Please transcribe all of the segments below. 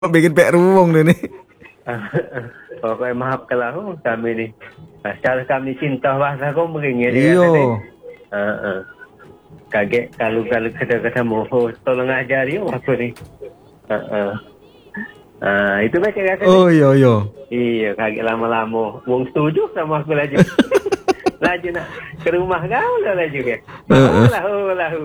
Bikin pek ruang dia ni. Pokoknya maafkanlah kami ni. Secara kami cinta bahasa kau meringit. Iyo. Kaget kalau kata-kata moho tolong ajari aku ni. Itu baca kata. Oh iya. Iya, kaget lama-lama. Wong setuju sama aku laju. Laju nak ke rumah kau lah laju ke. Lahu.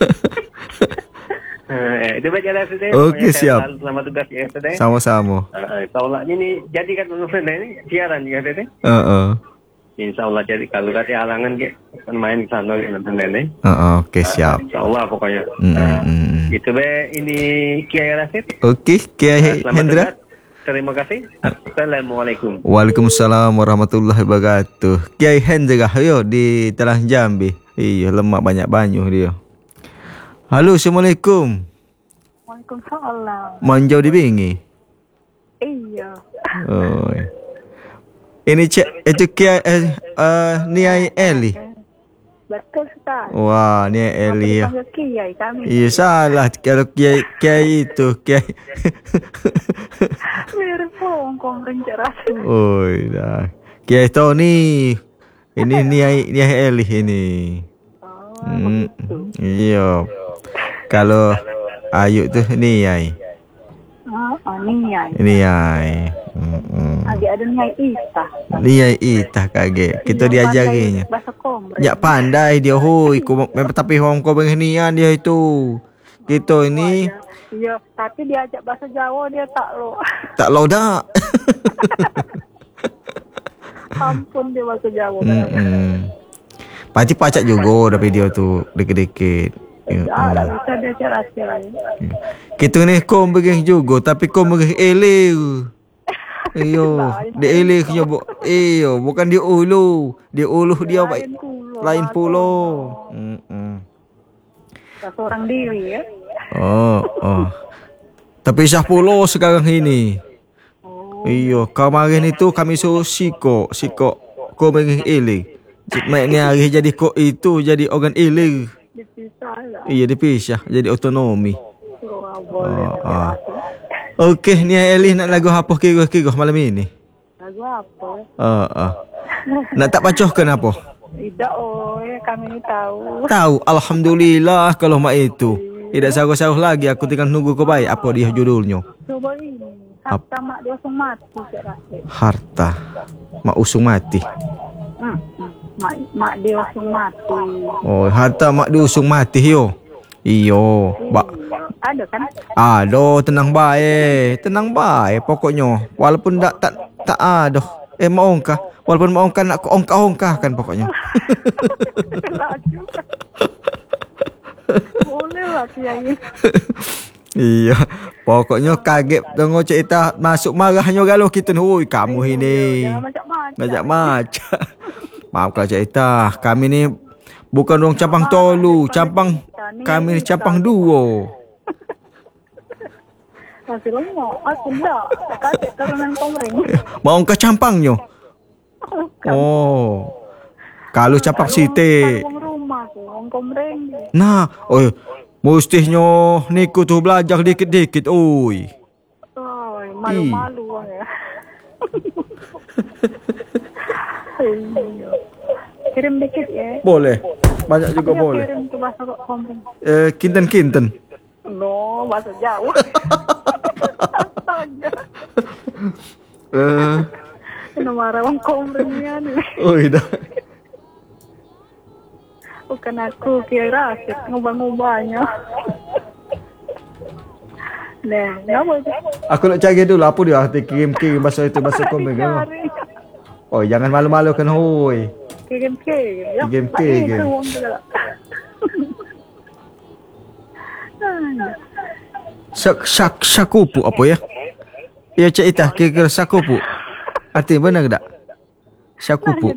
Itu baca lah sedih. Okey, siap. Selamat tugas ya sedih. Sama-sama. Taulah ni jadikan penulisan ni siaran juga sedih. InsyaAllah jadi kalau kasih halangan ke main ke sana ke nonton ni. Okey, siap. InsyaAllah pokoknya. Itu be ini Kiai Rasid. Okey, Kiai Hendra. Terima kasih. Assalamualaikum. Waalaikumsalam warahmatullahi wabarakatuh. Kiai Hendra yo di Telang Jambi. Iya, lemak banyak banyu dia. Halo, Assalamualaikum. Waalaikumsalam. Manjau di Bingi. Iya. Oh. Ini cek itu Kiai Niai Eli. Betul Ustaz. Wah, Niai Eli ya. Kiai kami. Iya salah kalau Kiai itu Kiai. Mirip pong renceras. Oh, dah. Kiai Tony. Ini Niai Eli ini. Iya. Kalau Ayu tu Niai. Niai. Adik ada Niai Itah. Niai Itah kaget. Kita diajarinya. Bahasa Komre. Ya pandai dia hoi. Tapi orang kau nian dia itu. Kita ini. Iya, tapi diajak bahasa Jawa dia tak lo. Tak lo dak. Ampun dia bahasa Jawa. Pasti pacak juga tapi dia tu dikit-dikit. Tak bisa dia cerasi. Kita ni kau begih juga tapi kau begih eleh. Iyo, dia eleh nya iyo, bukan dia ulu. Dia uluh dia lain pulau. Seorang diri ya. Oh. Tapi syah pulau sekarang ini. Iyo, kemarin itu kami suruh siko kau begih eleh. Maknanya hari jadi kok itu jadi organ eleh. Iya dipisah jadi otonomi. Okey, ni Eli nak lagu apa kira malam ini? Lagu apa? Nak tak pacohkan apa? Tidak kami ni tahu. Tahu, alhamdulillah kalau mak itu. Tidak saruh-saruh lagi aku tinggal nunggu kau baik apa dia judulnya. Coba ini. Harta mak dia usung mati Harta mak usung mati. Mak dia usung mati. Oh, harta mak dia usung mati yo. Iyo, ada kan? Ada, tenang baik pokoknya. Walaupun tak ada. Mau ongkah. Walaupun mau ongkah nak ongkah kan pokoknya. Boleh lah Kiai. Iya, pokoknya kaget tengok cerita masuk marahnya kalau kita ni. Oi, kamu ini. Macam-macam. Maaf kalau cerita, kami ni bukan orang campang tolu, kami ni campang duo. Masih lama, aku tak. Kakak turunan Komreng. Mau ke campangnya? Oh. Kalau campang Siti. Rumah tu, orang Komreng. Nah, mestinya niku tu belajar dikit-dikit, oi. Malu-malu ya. Kirim dikit ya. Boleh. Banyak juga boleh. Kirim ke bahasa Komreng. Kinten. No, bahasa Jawa. Kena marah orang Komrengnya ni. Oh, dah. Bukan aku kira Rasid ngubah-ngubahnya. Nah, ngapa je? Aku nak cari dulu apa dia kirim bahasa itu bahasa Komreng. Oh, jangan malu-malu kan hoi. Kirim. Sakupu apa ya? Ya cik Itah kira sakupu. Arti benar tak? Sakupu.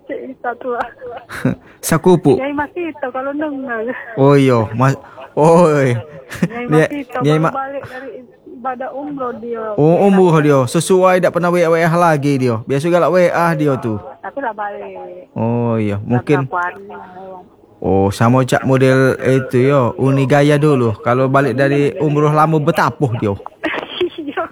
Sakupu. Nyai Masito kalau dengar. Oh iya, oi. Nyai Masito balik dari ibadah umroh dia. Oh, umroh dia. Sesuai tak pernah WA lagi dia. Biasa galak WA dia tu. Tapi dah balik. Oh iya, mungkin. Oh, sama cak model itu yo, Uni Gaya dulu. Kalau balik dari umroh lama bertapuh dia.